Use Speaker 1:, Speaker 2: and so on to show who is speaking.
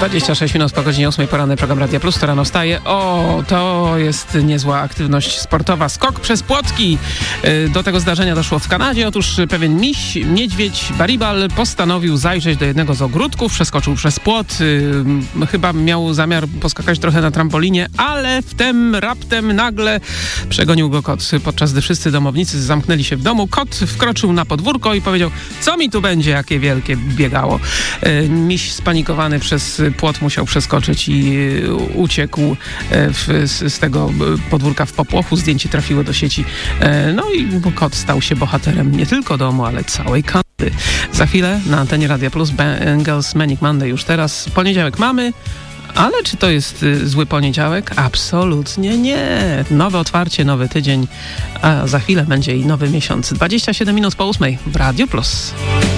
Speaker 1: 26 minut po godzinie 8 poranny, program Radia Plus, to rano wstaje. O, to jest niezła aktywność sportowa. Skok przez płotki. Do tego zdarzenia doszło w Kanadzie. Otóż pewien miś, niedźwiedź Baribal postanowił zajrzeć do jednego z ogródków, przeskoczył przez płot. Chyba miał zamiar poskakać trochę na trampolinie, ale wtem raptem nagle przegonił go kot. Podczas gdy wszyscy domownicy zamknęli się w domu, kot wkroczył na podwórko i powiedział: co mi tu będzie, jakie wielkie biegało. Miś spanikowany przez płot musiał przeskoczyć i uciekł z tego podwórka w popłochu. Zdjęcie trafiło do sieci. No i kot stał się bohaterem nie tylko domu, ale całej Kanady. Za chwilę na antenie Radia Plus Bengals Manic Monday już teraz. Poniedziałek mamy. Ale czy to jest zły poniedziałek? Absolutnie nie. Nowe otwarcie, nowy tydzień, a za chwilę będzie i nowy miesiąc. 27 minut po 8 w Radiu Plus.